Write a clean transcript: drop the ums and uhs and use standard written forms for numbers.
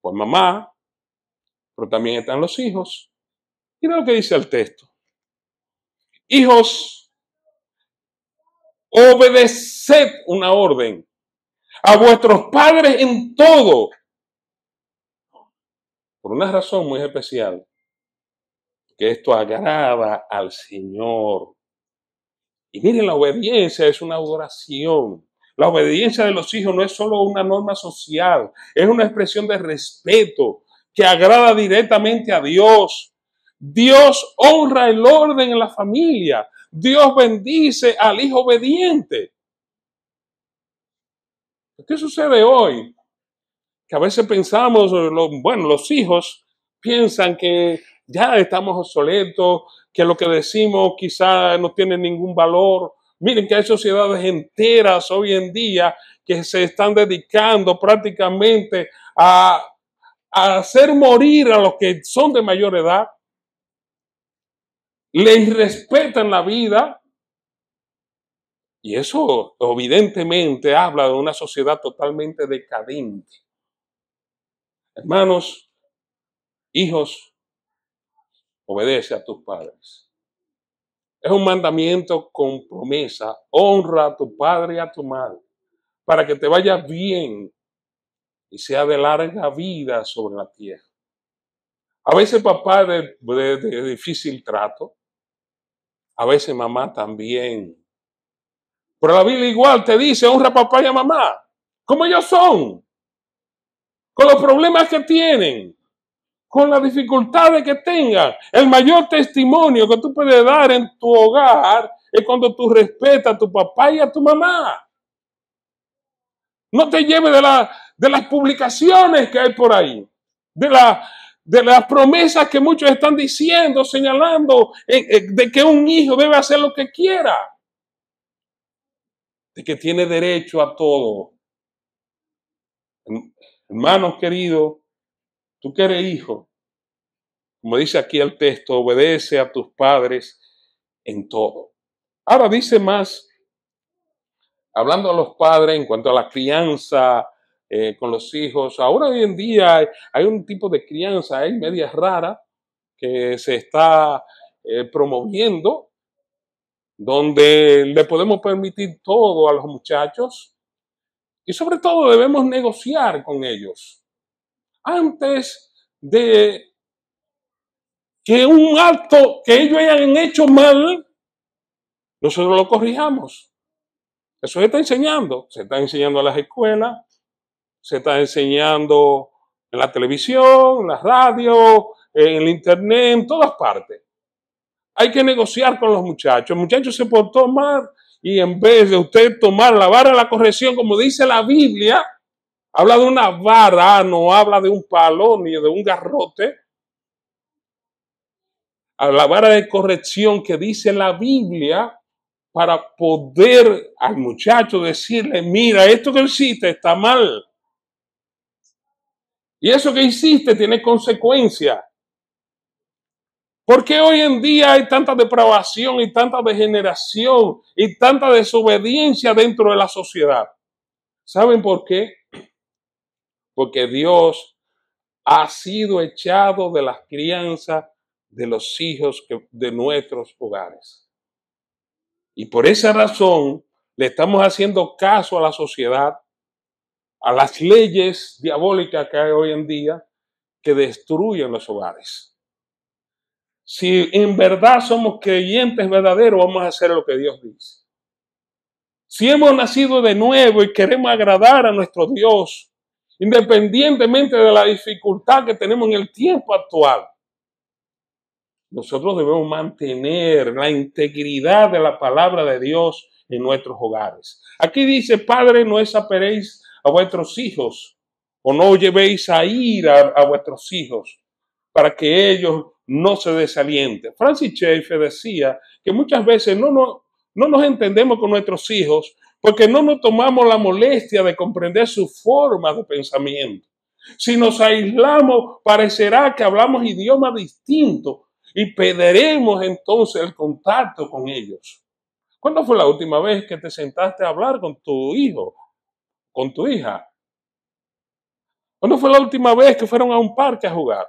Pues mamá, pero también están los hijos. Mira lo que dice el texto. Hijos, obedeced una orden a vuestros padres en todo, por una razón muy especial, que esto agrada al Señor. Y miren, la obediencia es una adoración. La obediencia de los hijos no es solo una norma social, es una expresión de respeto que agrada directamente a Dios. Dios honra el orden en la familia. Dios bendice al hijo obediente. ¿Qué sucede hoy? Que a veces pensamos, los hijos piensan que ya estamos obsoletos, que lo que decimos quizá no tiene ningún valor. Miren que hay sociedades enteras hoy en día que se están dedicando prácticamente a hacer morir a los que son de mayor edad. Les respetan la vida. Y eso evidentemente habla de una sociedad totalmente decadente. Hermanos, hijos, obedece a tus padres. Es un mandamiento con promesa. Honra a tu padre y a tu madre para que te vaya bien y sea de larga vida sobre la tierra. A veces papá es de difícil trato. A veces mamá también. Pero la Biblia igual te dice, honra a papá y a mamá, como ellos son, con los problemas que tienen, con las dificultades que tengan. El mayor testimonio que tú puedes dar en tu hogar es cuando tú respetas a tu papá y a tu mamá. No te lleves de las publicaciones que hay por ahí, de las promesas que muchos están diciendo, señalando de que un hijo debe hacer lo que quiera, de que tiene derecho a todo. Hermanos queridos, tú que eres hijo, como dice aquí el texto, obedece a tus padres en todo. Ahora dice más, hablando a los padres en cuanto a la crianza con los hijos. Ahora hoy en día hay un tipo de crianza, hay media rara que se está promoviendo, donde le podemos permitir todo a los muchachos y sobre todo debemos negociar con ellos. Antes de que un acto que ellos hayan hecho mal, nosotros lo corrijamos. Eso se está enseñando en las escuelas, se está enseñando en la televisión, en la radio, en el internet, en todas partes. Hay que negociar con los muchachos. El muchacho se portó mal y en vez de usted tomar la vara de la corrección, como dice la Biblia, habla de una vara, no habla de un palo ni de un garrote. A la vara de corrección que dice la Biblia, para poder al muchacho decirle, mira, esto que hiciste está mal. Y eso que hiciste tiene consecuencias. ¿Por qué hoy en día hay tanta depravación y tanta degeneración y tanta desobediencia dentro de la sociedad? ¿Saben por qué? Porque Dios ha sido echado de las crianzas de los hijos de nuestros hogares. Y por esa razón le estamos haciendo caso a la sociedad, a las leyes diabólicas que hay hoy en día que destruyen los hogares. Si en verdad somos creyentes verdaderos, vamos a hacer lo que Dios dice. Si hemos nacido de nuevo y queremos agradar a nuestro Dios, independientemente de la dificultad que tenemos en el tiempo actual, nosotros debemos mantener la integridad de la palabra de Dios en nuestros hogares. Aquí dice, Padre, no desamparéis a vuestros hijos, o no llevéis a ira a vuestros hijos, para que ellos no se desalienten. Francis Schaeffer decía que muchas veces no nos entendemos con nuestros hijos porque no nos tomamos la molestia de comprender su forma de pensamiento. Si nos aislamos, parecerá que hablamos idiomas distintos y perderemos entonces el contacto con ellos. ¿Cuándo fue la última vez que te sentaste a hablar con tu hijo, con tu hija? ¿Cuándo fue la última vez que fueron a un parque a jugar?